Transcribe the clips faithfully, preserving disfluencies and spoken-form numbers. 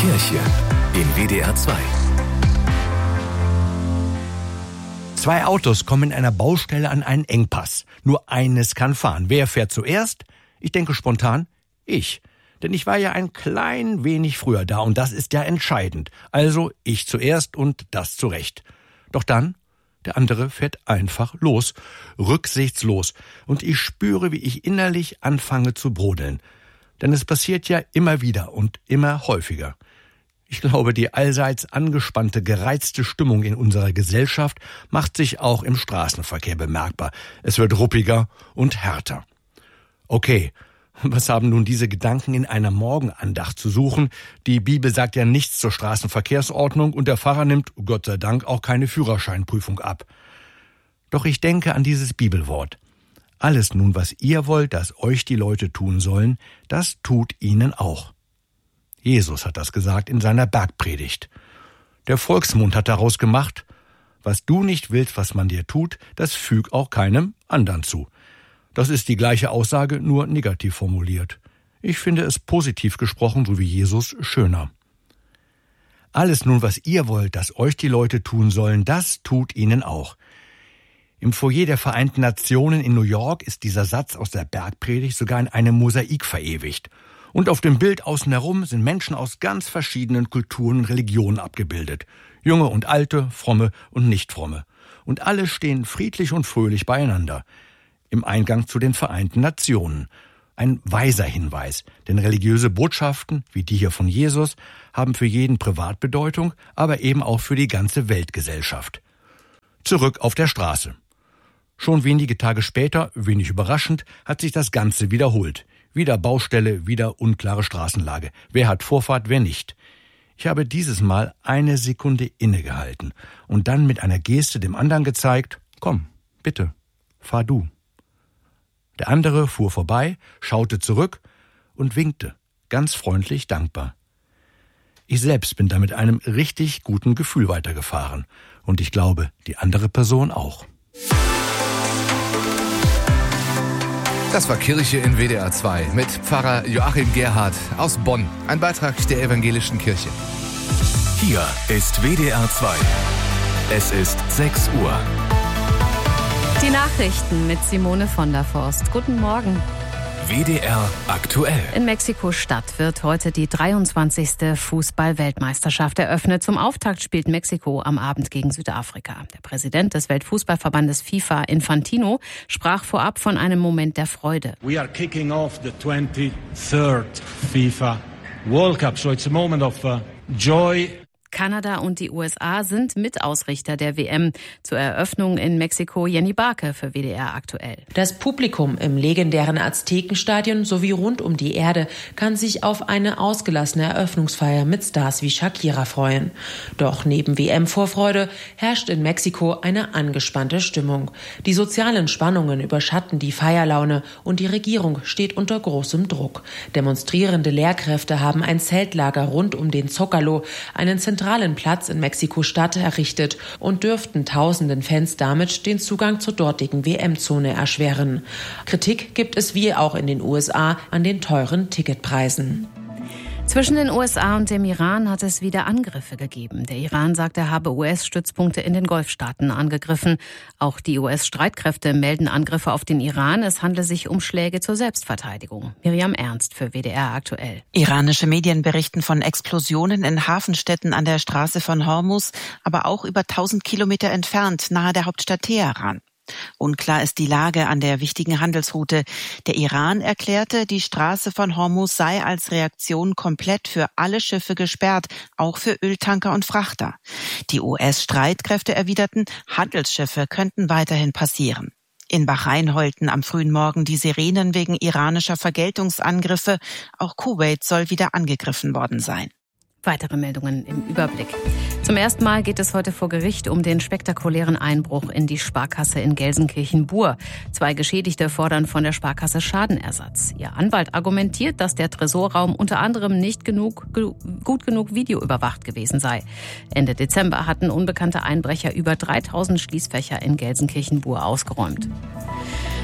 Kirche in W D R zwei. Zwei Autos kommen in einer Baustelle an einen Engpass. Nur eines kann fahren. Wer fährt zuerst? Ich denke spontan, ich. Denn ich war ja ein klein wenig früher da und das ist ja entscheidend. Also ich zuerst und das zurecht. Doch dann, der andere fährt einfach los, rücksichtslos. Und ich spüre, wie ich innerlich anfange zu brodeln. Denn es passiert ja immer wieder und immer häufiger. Ich glaube, die allseits angespannte, gereizte Stimmung in unserer Gesellschaft macht sich auch im Straßenverkehr bemerkbar. Es wird ruppiger und härter. Okay, was haben nun diese Gedanken in einer Morgenandacht zu suchen? Die Bibel sagt ja nichts zur Straßenverkehrsordnung und der Pfarrer nimmt, Gott sei Dank, auch keine Führerscheinprüfung ab. Doch ich denke an dieses Bibelwort. Alles nun, was ihr wollt, dass euch die Leute tun sollen, das tut ihnen auch. Jesus hat das gesagt in seiner Bergpredigt. Der Volksmund hat daraus gemacht, was du nicht willst, was man dir tut, das füg auch keinem anderen zu. Das ist die gleiche Aussage, nur negativ formuliert. Ich finde es positiv gesprochen, so wie Jesus, schöner. Alles nun, was ihr wollt, dass euch die Leute tun sollen, das tut ihnen auch. Im Foyer der Vereinten Nationen in New York ist dieser Satz aus der Bergpredigt sogar in einem Mosaik verewigt. Und auf dem Bild außen herum sind Menschen aus ganz verschiedenen Kulturen und Religionen abgebildet. Junge und Alte, Fromme und Nichtfromme. Und alle stehen friedlich und fröhlich beieinander. Im Eingang zu den Vereinten Nationen. Ein weiser Hinweis, denn religiöse Botschaften, wie die hier von Jesus, haben für jeden Privatbedeutung, aber eben auch für die ganze Weltgesellschaft. Zurück auf der Straße. Schon wenige Tage später, wenig überraschend, hat sich das Ganze wiederholt. Wieder Baustelle, wieder unklare Straßenlage. Wer hat Vorfahrt, wer nicht? Ich habe dieses Mal eine Sekunde innegehalten und dann mit einer Geste dem anderen gezeigt, komm, bitte, fahr du. Der andere fuhr vorbei, schaute zurück und winkte, ganz freundlich dankbar. Ich selbst bin da mit einem richtig guten Gefühl weitergefahren und ich glaube, die andere Person auch. Das war Kirche in W D R zwei mit Pfarrer Joachim Gerhardt aus Bonn. Ein Beitrag der Evangelischen Kirche. Hier ist W D R zwei. Es ist sechs Uhr. Die Nachrichten mit Simone von der Forst. Guten Morgen. W D R aktuell. In Mexiko-Stadt wird heute die dreiundzwanzigste Fußball-Weltmeisterschaft eröffnet. Zum Auftakt spielt Mexiko am Abend gegen Südafrika. Der Präsident des Weltfußballverbandes FIFA, Infantino, sprach vorab von einem Moment der Freude. We are kicking off the twenty-third FIFA World Cup, so it's a moment of uh, joy. Kanada und die U S A sind Mitausrichter der W M. Zur Eröffnung in Mexiko Jenny Barke für W D R aktuell. Das Publikum im legendären Aztekenstadion sowie rund um die Erde kann sich auf eine ausgelassene Eröffnungsfeier mit Stars wie Shakira freuen. Doch neben W M-Vorfreude herrscht in Mexiko eine angespannte Stimmung. Die sozialen Spannungen überschatten die Feierlaune und die Regierung steht unter großem Druck. Demonstrierende Lehrkräfte haben ein Zeltlager rund um den Zócalo, einen zentralen Platz in Mexiko-Stadt, errichtet und dürften tausenden Fans damit den Zugang zur dortigen W M-Zone erschweren. Kritik gibt es wie auch in den U S A an den teuren Ticketpreisen. Zwischen den U S A und dem Iran hat es wieder Angriffe gegeben. Der Iran sagt, er habe U S-Stützpunkte in den Golfstaaten angegriffen. Auch die U S-Streitkräfte melden Angriffe auf den Iran. Es handle sich um Schläge zur Selbstverteidigung. Miriam Ernst für W D R aktuell. Iranische Medien berichten von Explosionen in Hafenstädten an der Straße von Hormuz, aber auch über tausend Kilometer entfernt, nahe der Hauptstadt Teheran. Unklar ist die Lage an der wichtigen Handelsroute. Der Iran erklärte, die Straße von Hormuz sei als Reaktion komplett für alle Schiffe gesperrt, auch für Öltanker und Frachter. Die U S-Streitkräfte erwiderten, Handelsschiffe könnten weiterhin passieren. In Bahrain heulten am frühen Morgen die Sirenen wegen iranischer Vergeltungsangriffe. Auch Kuwait soll wieder angegriffen worden sein. Weitere Meldungen im Überblick. Zum ersten Mal geht es heute vor Gericht um den spektakulären Einbruch in die Sparkasse in Gelsenkirchen-Bur. Zwei Geschädigte fordern von der Sparkasse Schadenersatz. Ihr Anwalt argumentiert, dass der Tresorraum unter anderem nicht genug, gut genug videoüberwacht gewesen sei. Ende Dezember hatten unbekannte Einbrecher über dreitausend Schließfächer in Gelsenkirchen-Bur ausgeräumt.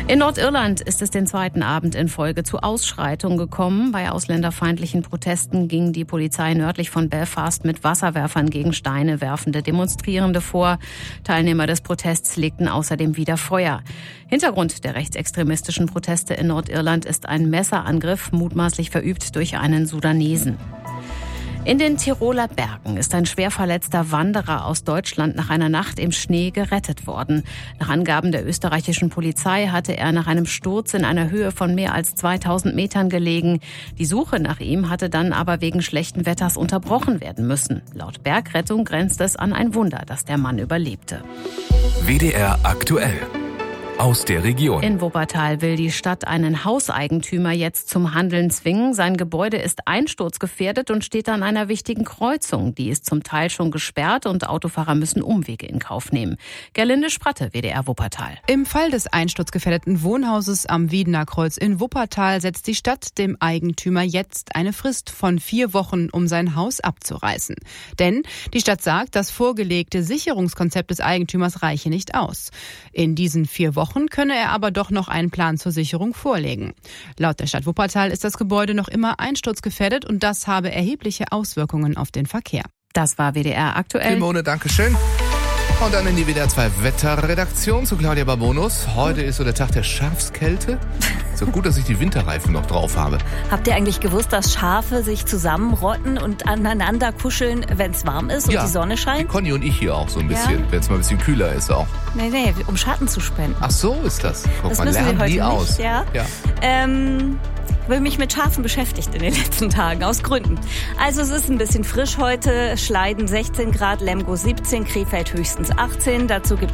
In Nordirland ist es den zweiten Abend in Folge zu Ausschreitungen gekommen. Bei ausländerfeindlichen Protesten ging die Polizei nördlich von Belfast mit Wasserwerfern gegen Steine werfende Demonstrierende vor. Teilnehmer des Protests legten außerdem wieder Feuer. Hintergrund der rechtsextremistischen Proteste in Nordirland ist ein Messerangriff, mutmaßlich verübt durch einen Sudanesen. In den Tiroler Bergen ist ein schwer verletzter Wanderer aus Deutschland nach einer Nacht im Schnee gerettet worden. Nach Angaben der österreichischen Polizei hatte er nach einem Sturz in einer Höhe von mehr als zweitausend Metern gelegen. Die Suche nach ihm hatte dann aber wegen schlechten Wetters unterbrochen werden müssen. Laut Bergrettung grenzt es an ein Wunder, dass der Mann überlebte. W D R aktuell. Aus der Region. In Wuppertal will die Stadt einen Hauseigentümer jetzt zum Handeln zwingen. Sein Gebäude ist einsturzgefährdet und steht an einer wichtigen Kreuzung. Die ist zum Teil schon gesperrt und Autofahrer müssen Umwege in Kauf nehmen. Gerlinde Spratte, W D R Wuppertal. Im Fall des einsturzgefährdeten Wohnhauses am Wiedener Kreuz in Wuppertal setzt die Stadt dem Eigentümer jetzt eine Frist von vier Wochen, um sein Haus abzureißen. Denn die Stadt sagt, das vorgelegte Sicherungskonzept des Eigentümers reiche nicht aus. In diesen vier Wochen könne er aber doch noch einen Plan zur Sicherung vorlegen. Laut der Stadt Wuppertal ist das Gebäude noch immer einsturzgefährdet und das habe erhebliche Auswirkungen auf den Verkehr. Das war W D R aktuell. Simone, Dankeschön. Und dann in die W D R zwei Wetterredaktion zu Claudia Barbonus. Heute ist so der Tag der Schafskälte. So gut, dass ich die Winterreifen noch drauf habe. Habt ihr eigentlich gewusst, dass Schafe sich zusammenrotten und aneinander kuscheln, wenn es warm ist und ja, die Sonne scheint? Die Conny und ich hier auch so ein bisschen, ja. Wenn es mal ein bisschen kühler ist auch. Nee, nee, um Schatten zu spenden. Ach so ist das. Guck das mal, wissen lernen wir heute die nicht, aus. Ja. Ja. Ähm... Ich habe mich mit Schafen beschäftigt in den letzten Tagen, aus Gründen. Also es ist ein bisschen frisch heute. Schleiden sechzehn Grad, Lemgo siebzehn, Krefeld höchstens achtzehn. Dazu gibt